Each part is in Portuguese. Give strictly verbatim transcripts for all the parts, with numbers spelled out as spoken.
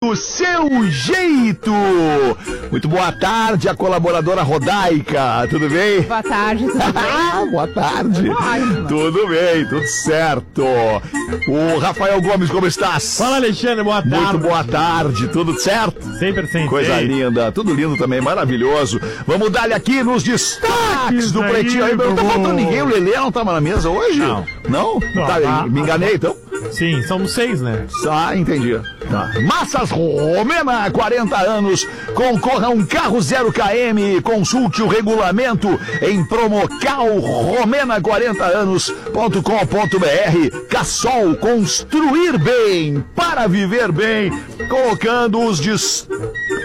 do seu jeito. Muito boa tarde, a colaboradora Rodaica. Tudo bem? Boa tarde, tudo bem? Boa tarde. Ótimo. Tudo bem, tudo certo. O Rafael Gomes, como estás? Fala, Alexandre, boa tarde. Muito boa tarde, tudo certo? cem por cento. Coisa linda, tudo lindo também, maravilhoso. Vamos dar-lhe aqui nos destaques do Pretinho. Aí, não tá faltando ninguém, o Lelê não tava na mesa hoje? Não. Não? Não, Tá, tá. me enganei então? Sim, somos seis, né? Ah, entendi. Tá. Massas Romena, quarenta anos, concorra a um carro zero quilômetros, consulte o regulamento em promocal romena quarenta anos ponto com ponto br. Cassol, construir bem para viver bem, colocando os destaques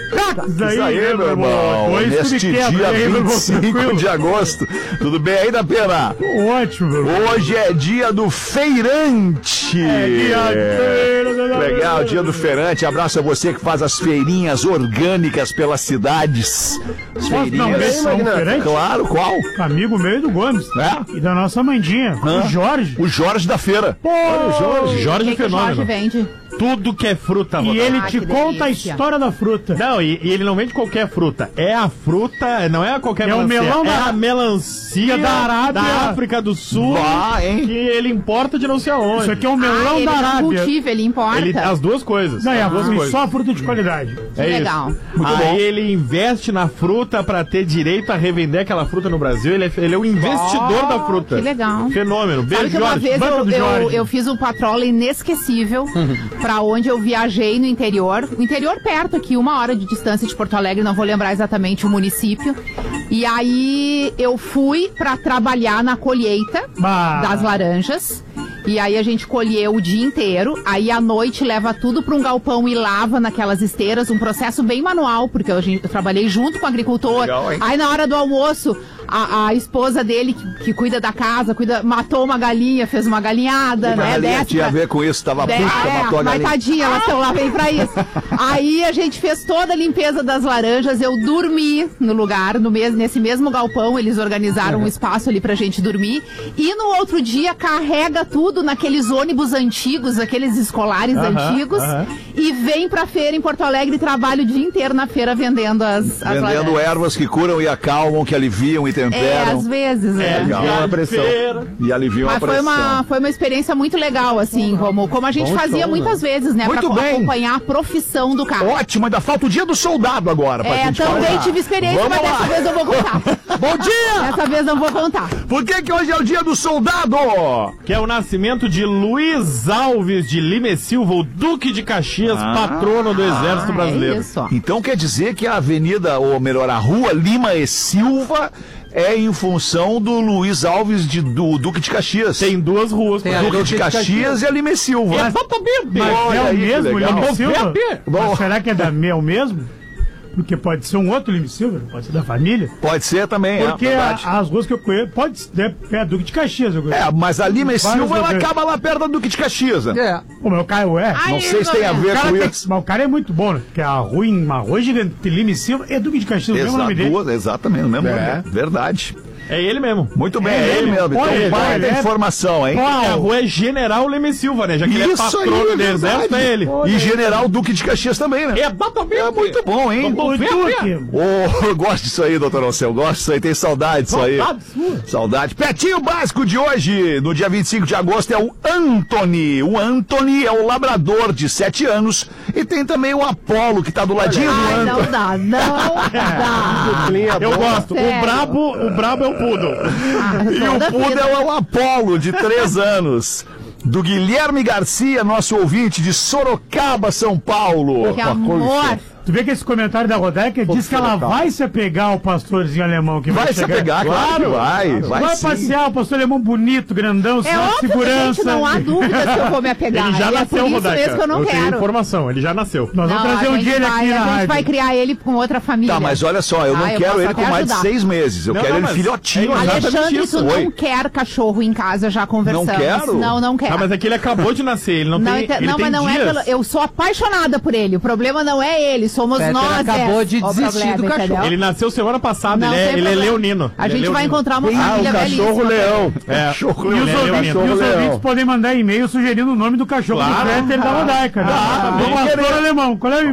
Aí, aí, meu irmão, Depois neste tu me quebra, dia aí, meu irmão, vinte e cinco tranquilo. de agosto. Tudo bem aí, da Pena? Ótimo, meu irmão. Hoje é dia do feirante. É dia de feira. Legal, dia do feirante. Abraço a você que faz as feirinhas orgânicas pelas cidades. As Posso dar um feirinhas. beijo pra um feirante? Claro, qual? Amigo meu e do Gomes. É? E da nossa Mandinha, Hã? o Jorge. O Jorge da feira. Pô, Jorge. Jorge O que que o Jorge Fenômeno. vende? Tudo que é fruta, E Rodaica. ele Ah, te que conta a delícia. história da fruta. Não, e, e ele não vende qualquer fruta. É a fruta, não é a qualquer É o melancia. melão é da- a melancia da Arábia. da África do Sul, Bah, hein? que ele importa de não sei aonde. Isso aqui é o melão ah, ele da não Arábia. cultiva, ele importa. Ele, as duas coisas. Não, é as a duas fruta, coisas. só a fruta de qualidade. Que É legal. isso. Muito Aí bom. ele investe na fruta pra ter direito a revender aquela fruta no Brasil. Ele é, ele é o investidor Oh, da fruta. que legal. Fenômeno. Beijo, Sabe que uma Jorge. vez Banca eu, do eu, Jorge. eu fiz um patrola inesquecível pra onde eu viajei no interior. O interior perto aqui, uma hora de distância de Porto Alegre, não vou lembrar exatamente o município. E aí eu fui pra trabalhar na colheita Bah. das laranjas. E aí a gente colheu o dia inteiro. Aí à noite leva tudo pra um galpão e lava naquelas esteiras. Um processo bem manual, porque eu, eu trabalhei junto com o agricultor. Legal, hein? Aí na hora do almoço, a, a esposa dele, que, que cuida da casa, cuida, matou uma galinha, fez uma galinhada, A né? galinha Desce tinha a pra- ver com isso, tava de- puta, é, matou a mas galinha. tadinha, elas estão lá, vem pra isso. Aí a gente fez toda a limpeza das laranjas, eu dormi no lugar, no mes nesse mesmo galpão, eles organizaram um espaço ali pra gente dormir. E no outro dia carrega tudo naqueles ônibus antigos, aqueles escolares Aham, antigos, aham. e vem pra feira em Porto Alegre e trabalha o dia inteiro na feira vendendo as, as Vendendo laranjas. ervas que curam e acalmam, que aliviam e É, temperam. às vezes, É, é. Legal. viagem a pressão. de feira. E aliviam Mas a foi pressão. uma, foi uma experiência muito legal, assim, como, como a gente Bom fazia show, muitas né? vezes, né? Muito pra bem. acompanhar a profissão do cara. Ótimo, ainda falta o dia do soldado agora pra É, gente também falar. tive experiência, Vamos mas lá. dessa vez eu vou contar. Bom dia! Dessa vez não vou contar. Por que que hoje é o dia do soldado? Que é o nascimento de Luiz Alves de Lima e Silva, o Duque de Caxias, patrono do Exército Ah, Brasileiro. É isso, ó. Então quer dizer que a avenida, ou melhor, a rua Lima e Silva é em função do Luiz Alves de, do Duque de Caxias. Tem duas ruas. Tem pra- a Duque de Caxias e a Lima e Silva. Exatamente. Mas Olha é o aí, que mesmo legal. Lima Silva? Bom. Mas será que é, da, é o mesmo? Porque pode ser um outro Lima Silva, pode ser da família. Pode ser também, Porque é a- verdade. as ruas que eu conheço, pode ser é Duque de Caxias. Eu conheço. É, mas a Lima e Vários Silva ela lugares. acaba lá perto da Duque de Caxias, né? É. Pô, mas o cara é. Não sei se tem a O ver cara com tem- isso. mas o cara é muito bom, né? Porque a rua, em- uma rua gigante, Lima e Silva, é Duque de Caxias, o mesmo nome Exato, dele. duas, exatamente, o mesmo É. nome. Verdade. É ele mesmo. Muito bem, É é ele ele. mesmo. Olha, Então, vai, baita ele é- informação, hein? A rua é General Lima e Silva, né? Já que ele é Isso aí, patrono do verdade. Exército, é ele. E General Duque de Caxias também, né? Exatamente. É muito bom, hein? Vamos ver, Duque. ver. Ô, eu gosto disso aí, doutor Alceu. Gosto disso aí, tem saudade disso aí. Saudade sua. Saudade. Pretinho básico de hoje, no dia vinte e cinco de agosto, é o Anthony. O Anthony é o labrador de sete anos e tem também o Apolo, que tá do ladinho do Ai, não Anthony. dá, não dá. Eu gosto. Sério. O brabo, o brabo é o Poodle. Ah, E o toda Poodle vida. é o Apolo, de três anos. Do Guilherme Garcia, nosso ouvinte de Sorocaba, São Paulo. Que amor. Tu vê que esse comentário da Rodaica diz que ela vai se apegar ao pastorzinho alemão que vai, Vai se chegar. apegar, claro que vai. Vai, Vai sim. passear o pastor alemão bonito, grandão, É sem óbvio que, segurança. gente, não há dúvida se eu vou me apegar. Ele já E é nasceu, por isso Rodaica. mesmo que eu não tenho quero. informação, ele já nasceu. Nós Não, vamos trazer a um gente dia ele vai, aqui na A gente rádio. vai criar ele com outra família. Tá, mas olha só, eu não Ah, eu quero posso ele até com mais de ajudar. seis meses. Eu Não, quero não, ele mas- filhotinho. é exatamente Alexandre, isso. tu Oi. não quer cachorro em casa, já conversamos. Não quero? Não, não quero. Ah, mas é que ele acabou de nascer, ele não, Não, tem, ente- ele não tem mas não dias. é pelo. Eu sou apaixonada por ele. O problema não é ele, somos Peter nós. acabou é de o desistir problema, do cachorro. entendeu? Ele nasceu semana passada, Não ele é, tem ele é problema. leonino. A Ele é gente vai leonino. encontrar uma Ah, família o cachorro belíssima. leão. É. Cachorro E os, Ele é ouvintes, leonino. e os Leão. ouvintes podem mandar e-mail sugerindo o nome do cachorro Claro. do Peter da Rodaica. né? Ah, Vamos vamos lá, querer. pastor alemão, qual é o